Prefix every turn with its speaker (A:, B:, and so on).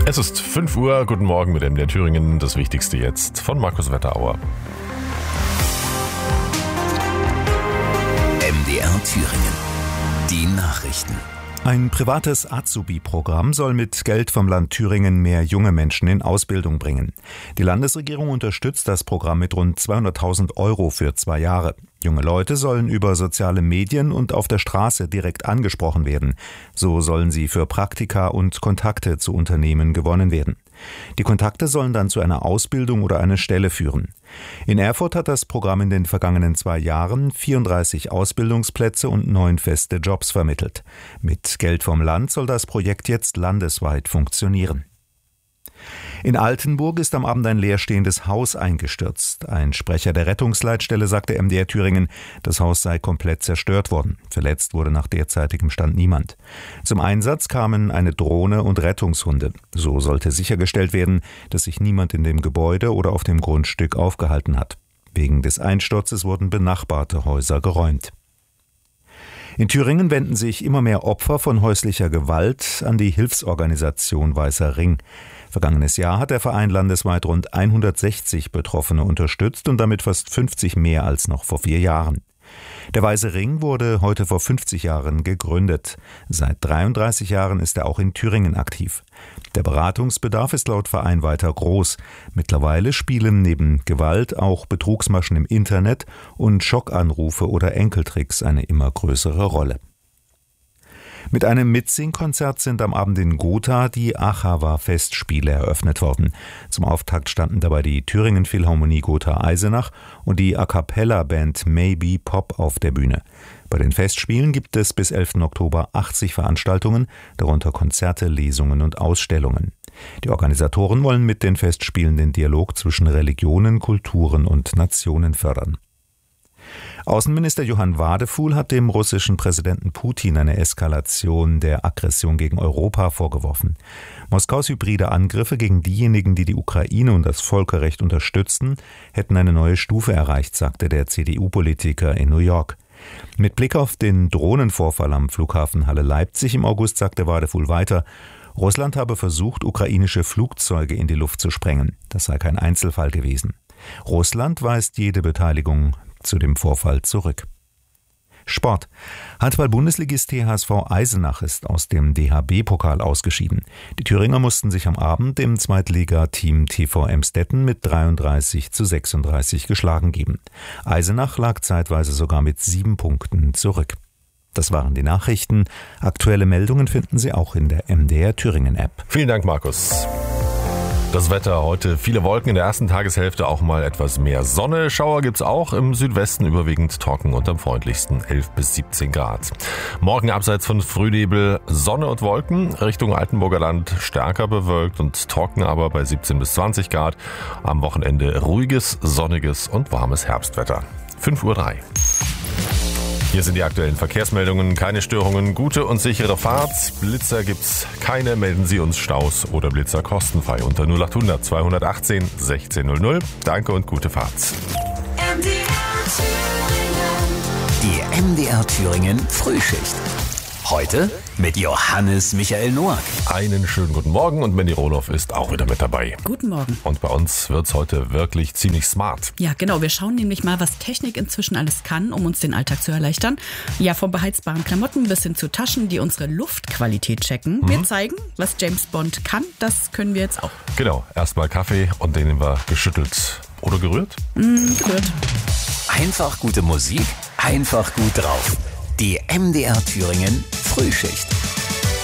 A: Es ist 5 Uhr, guten Morgen mit MDR Thüringen, das Wichtigste jetzt von Markus Wetterauer.
B: MDR Thüringen, die Nachrichten.
C: Ein privates Azubi-Programm soll mit Geld vom Land Thüringen mehr junge Menschen in Ausbildung bringen. Die Landesregierung unterstützt das Programm mit rund 200.000 € für 2 Jahre. Junge Leute sollen über soziale Medien und auf der Straße direkt angesprochen werden. So sollen sie für Praktika und Kontakte zu Unternehmen gewonnen werden. Die Kontakte sollen dann zu einer Ausbildung oder einer Stelle führen. In Erfurt hat das Programm in den vergangenen 2 Jahren 34 Ausbildungsplätze und 9 feste Jobs vermittelt. Mit Geld vom Land soll das Projekt jetzt landesweit funktionieren. In Altenburg ist am Abend ein leerstehendes Haus eingestürzt. Ein Sprecher der Rettungsleitstelle sagte MDR Thüringen, das Haus sei komplett zerstört worden. Verletzt wurde nach derzeitigem Stand niemand. Zum Einsatz kamen eine Drohne und Rettungshunde. So sollte sichergestellt werden, dass sich niemand in dem Gebäude oder auf dem Grundstück aufgehalten hat. Wegen des Einsturzes wurden benachbarte Häuser geräumt. In Thüringen wenden sich immer mehr Opfer von häuslicher Gewalt an die Hilfsorganisation Weißer Ring. Vergangenes Jahr hat der Verein landesweit rund 160 Betroffene unterstützt und damit fast 50 mehr als noch vor 4 Jahren. Der Weiße Ring wurde heute vor 50 Jahren gegründet. Seit 33 Jahren ist er auch in Thüringen aktiv. Der Beratungsbedarf ist laut Verein weiter groß. Mittlerweile spielen neben Gewalt auch Betrugsmaschen im Internet und Schockanrufe oder Enkeltricks eine immer größere Rolle. Mit einem Mitsingkonzert sind am Abend in Gotha die Achawa-Festspiele eröffnet worden. Zum Auftakt standen dabei die Thüringen Philharmonie Gotha-Eisenach und die A-Cappella-Band Maybe Pop auf der Bühne. Bei den Festspielen gibt es bis 11. Oktober 80 Veranstaltungen, darunter Konzerte, Lesungen und Ausstellungen. Die Organisatoren wollen mit den Festspielen den Dialog zwischen Religionen, Kulturen und Nationen fördern. Außenminister Johann Wadefuhl hat dem russischen Präsidenten Putin eine Eskalation der Aggression gegen Europa vorgeworfen. Moskaus hybride Angriffe gegen diejenigen, die die Ukraine und das Völkerrecht unterstützten, hätten eine neue Stufe erreicht, sagte der CDU-Politiker in New York. Mit Blick auf den Drohnenvorfall am Flughafen Halle-Leipzig im August sagte Wadefuhl weiter, Russland habe versucht, ukrainische Flugzeuge in die Luft zu sprengen. Das sei kein Einzelfall gewesen. Russland weist jede Beteiligung zu dem Vorfall zurück. Sport. Handball-Bundesligist THSV Eisenach ist aus dem DHB-Pokal ausgeschieden. Die Thüringer mussten sich am Abend dem Zweitligateam TV Emstetten mit 33:36 geschlagen geben. Eisenach lag zeitweise sogar mit 7 Punkten zurück. Das waren die Nachrichten. Aktuelle Meldungen finden Sie auch in der MDR Thüringen-App.
A: Vielen Dank, Markus. Das Wetter heute, viele Wolken in der ersten Tageshälfte, auch mal etwas mehr Sonne. Schauer gibt's auch, im Südwesten überwiegend trocken und am freundlichsten 11 bis 17 Grad. Morgen abseits von Frühnebel Sonne und Wolken, Richtung Altenburger Land stärker bewölkt und trocken, aber bei 17 bis 20 Grad. Am Wochenende ruhiges, sonniges und warmes Herbstwetter. 5:03 Uhr. Hier sind die aktuellen Verkehrsmeldungen. Keine Störungen, gute und sichere Fahrt. Blitzer gibt's keine. Melden Sie uns Staus oder Blitzer kostenfrei unter 0800 218 1600. Danke und gute Fahrt.
B: Die MDR Thüringen Frühschicht. Heute mit Johannes Michael Noack.
A: Einen schönen guten Morgen und Mandy Rohloff ist auch wieder mit dabei.
D: Guten Morgen.
A: Und bei uns wird's heute wirklich ziemlich smart.
D: Ja, genau. Wir schauen nämlich mal, was Technik inzwischen alles kann, um uns den Alltag zu erleichtern. Ja, von beheizbaren Klamotten bis hin zu Taschen, die unsere Luftqualität checken. Wir zeigen, was James Bond kann. Das können wir jetzt auch.
A: Genau. Erstmal Kaffee und den nehmen wir geschüttelt oder gerührt?
D: Gerührt.
B: Einfach gute Musik, einfach gut drauf. Die MDR Thüringen Frühschicht.